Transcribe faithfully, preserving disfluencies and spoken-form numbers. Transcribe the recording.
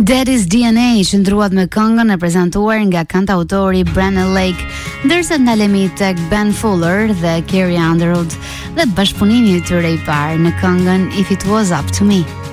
Daddy's D N A qëndruat me këngën e prezantuar nga kantautori Brandon Lake, ndërsa ndalemi tek Ben Fuller dhe Carrie Underwood dhe bashkëpunimi i tyre i parë në këngën If It Was Up To Me.